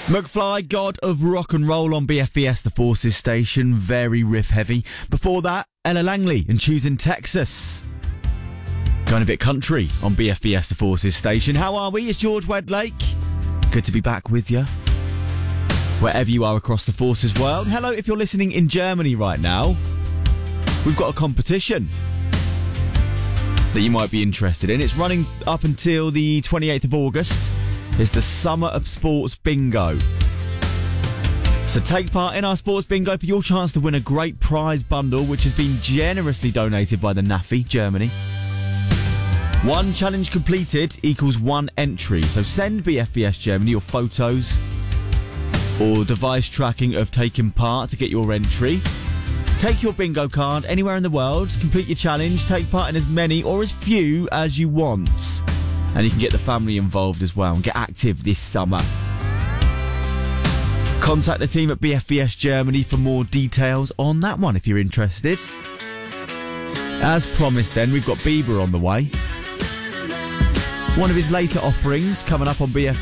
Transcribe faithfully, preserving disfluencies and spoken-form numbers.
McFly, God of Rock and Roll on B F B S The Forces station, very riff heavy. Before that, Ella Langley and Choosing Texas. Going a bit country on B F B S The Forces station. How are we? It's George Wedlake. Good to be back with you, wherever you are across the Forces world. Hello, if you're listening in Germany right now, we've got a competition that you might be interested in. It's running up until the twenty-eighth of August. It's the Summer of Sports Bingo. So take part in our Sports Bingo for your chance to win a great prize bundle, which has been generously donated by the N A F I, Germany. One challenge completed equals one entry. So send B F B S Germany your photos or device tracking of taking part to get your entry. Take your bingo card anywhere in the world, complete your challenge, take part in as many or as few as you want. And you can get the family involved as well and get active this summer. Contact the team at B F B S Germany for more details on that one if you're interested. As promised then, we've got Bieber on the way. One of his later offerings coming up on B F